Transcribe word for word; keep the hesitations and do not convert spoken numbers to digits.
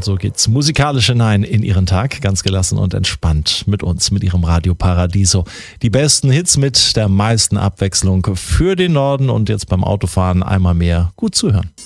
so geht's musikalisch hinein in ihren Tag, ganz gelassen und entspannt mit uns, mit ihrem Radio Paradiso. Die besten Hits mit der meisten Abwechslung für den Norden und jetzt beim Autofahren einmal mehr gut zuhören.